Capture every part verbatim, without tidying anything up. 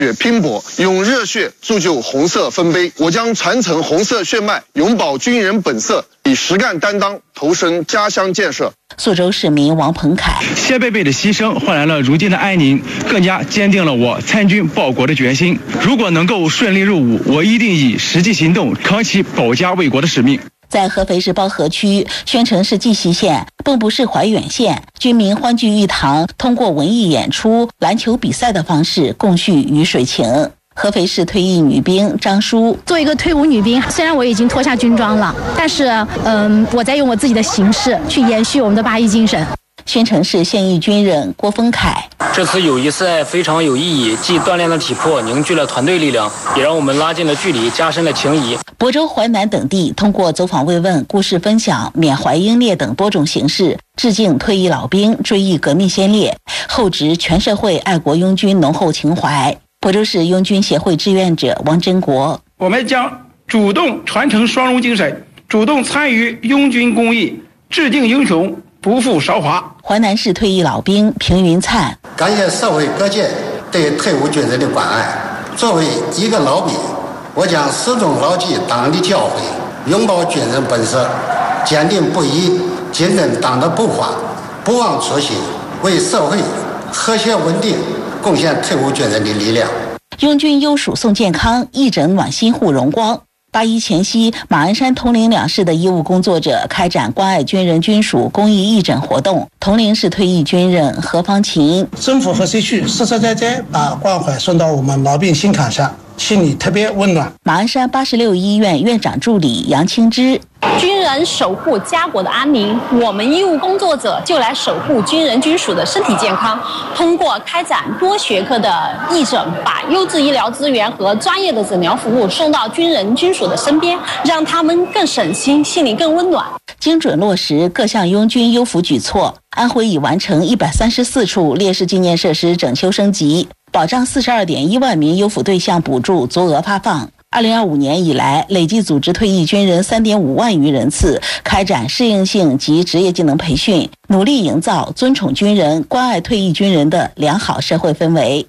血拼搏，用热血铸就红色丰碑。我将传承红色血脉，永葆军人本色，以实干担当，投身家乡建设。 宿州市民王鹏凯： 谢贝贝的牺牲换来了如今的安宁，更加坚定了我参军报国的决心。如果能够顺利入伍，我一定以实际行动扛起保家卫国的使命。 在合肥市包河区、宣城市绩溪县、蚌埠市怀远县，军民欢聚一堂，通过文艺演出、篮球比赛的方式共叙雨水情。合肥市退役女兵张淑： 作为一个退伍女兵，虽然我已经脱下军装了，但是，嗯，我在用我自己的形式去延续我们的八一精神。 宣城市现役军人郭峰凯： 这次友谊赛非常有意义，既锻炼了体魄，凝聚了团队力量，也让我们拉近了距离，加深了情谊。 亳州、淮南等地通过走访慰问、故事分享、缅怀英烈等多种形式，致敬退役老兵，追忆革命先烈，厚植全社会爱国拥军浓厚情怀。亳州市拥军协会志愿者王真国： 我们将主动传承双荣精神，主动参与拥军公益，致敬英雄，不负韶华。 淮南市退役老兵平云灿： 感谢社会各界对退伍军人的关爱。作为一个老兵，我将始终牢记党的教诲，拥抱军人本色，坚定不移，紧跟党的步伐，不忘初心，为社会和谐稳定贡献退伍军人的力量。 拥军优属送健康，义诊暖心护荣光。八一前夕，马鞍山、铜陵两市的医务工作者开展关爱军人军属公益义诊活动。铜陵市退役军人何方琴： 政府和社区实实在在把关怀送到我们老兵心坎上，心里特别温暖。 马鞍山八十六医院院长助理杨清之： 军人守护家国的安宁，我们医务工作者就来守护军人军属的身体健康。通过开展多学科的义诊，把优质医疗资源和专业的诊疗服务送到军人军属的身边，让他们更省心，心里更温暖。 精准落实各项拥军优抚举措，安徽已完成一百三十四处烈士纪念设施整修升级，保障四十二点一万名优抚对象补助足额发放。二零二五年以来，累计组织退役军人三点五万余人次，开展适应性及职业技能培训，努力营造尊崇军人、关爱退役军人的良好社会氛围。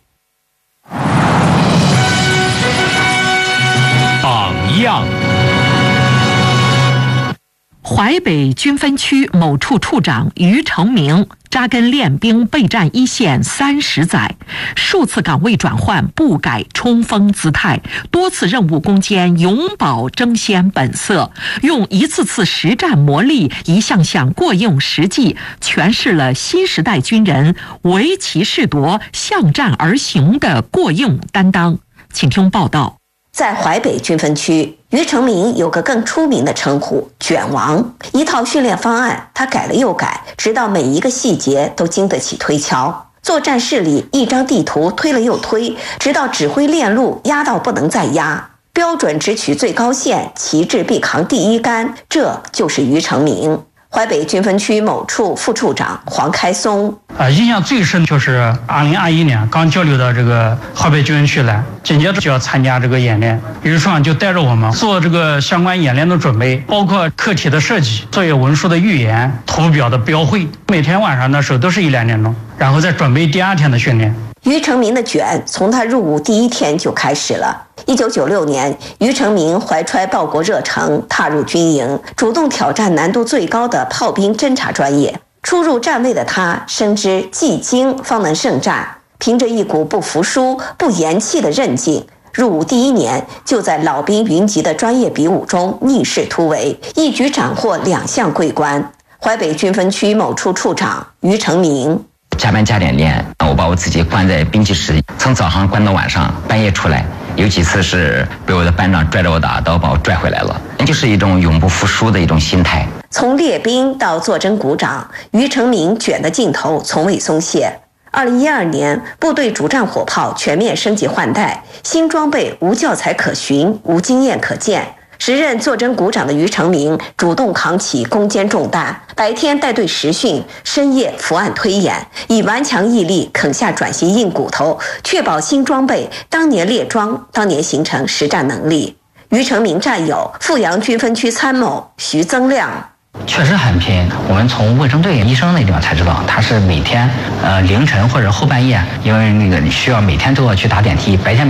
榜样。淮北军分区某处处长于成明扎根练兵备战一线三十载，数次岗位转换不改冲锋姿态，多次任务攻坚永葆争先本色，用一次次实战磨砺、一项项过硬实际，诠释了新时代军人为其事夺、向战而行的过硬担当。请听报道。 在淮北军分区，于成明有个更出名的称呼“卷王”。一套训练方案，他改了又改，直到每一个细节都经得起推敲。作战室里，一张地图推了又推，直到指挥链路压到不能再压，标准只取最高线，旗帜必扛第一杆，这就是于成明。淮北军分区某处副处长黄开松， 呃，印象最深就是二零二一年刚交流到这个淮北军分区来，紧接着就要参加这个演练，于是就带着我们做这个相关演练的准备，包括课题的设计、作业文书的预研、图表的标绘。每天晚上的时候都是一两点钟，然后再准备第二天的训练。 于成明的卷从他入伍第一天就开始了。一九九六年，于成明怀揣报国热诚，踏入军营，主动挑战难度最高的炮兵侦察专业。初入站位的他深知技精方能胜战，凭着一股不服输、不言弃的韧劲，入伍第一年就在老兵云集的专业比武中逆势突围，一举斩获两项桂冠。淮北军分区某处处长于成明， 加班加点练，我把我自己关在兵器室，从早上关到晚上，半夜出来，有几次是被我的班长拽着我的耳刀把我拽回来了，那就是一种永不服输的一种心态。 从列兵到坐镇股长，于成明卷的劲头从未松懈。二零一二年，部队主战火炮全面升级换代，新装备无教材可循，无经验可见。时任坐镇股长的于成明主动扛起攻坚重担，白天带队实训，深夜伏案推演，以顽强毅力啃下转型硬骨头，确保新装备当年列装，当年形成实战能力。于成明战友阜阳军分区参谋徐增亮， 确实很拼。我们从卫生队医生那地方才知道，他是每天呃凌晨或者后半夜，因为那个你需要每天都要去打点滴，白天。